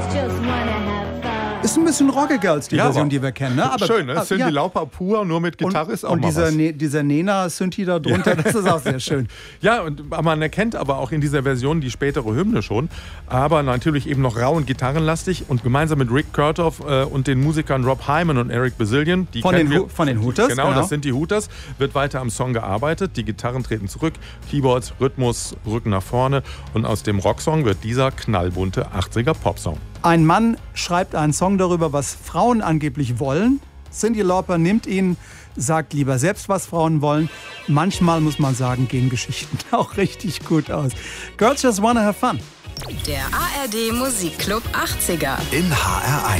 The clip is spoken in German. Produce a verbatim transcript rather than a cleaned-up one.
Ist ein bisschen rockiger als die Ja, Version, aber die wir kennen. Ne? Aber, schön, ne? ah, Cindy ja. Lauper pur, nur mit Gitarre und, ist auch und mal dieser, was. ne, dieser Nena-Synthi da drunter, das ist auch sehr schön. Ja, und man erkennt aber auch in dieser Version die spätere Hymne schon, aber natürlich eben noch rau und gitarrenlastig und gemeinsam mit Rick Kurtoff äh, und den Musikern Rob Hyman und Eric Bazillion, die Von kennen den, wir, Hu- von den Hooters, genau, genau. das sind die Hooters, wird weiter am Song gearbeitet, die Gitarren treten zurück, Keyboards, Rhythmus rücken nach vorne und aus dem Rocksong wird dieser knallbunte achtziger Popsong. Ein Mann schreibt einen Song darüber, was Frauen angeblich wollen. Cyndi Lauper nimmt ihn, sagt lieber selbst, was Frauen wollen. Manchmal, muss man sagen, gehen Geschichten auch richtig gut aus. Girls Just Wanna Have Fun. Der A R D Musikclub achtziger. In H R eins.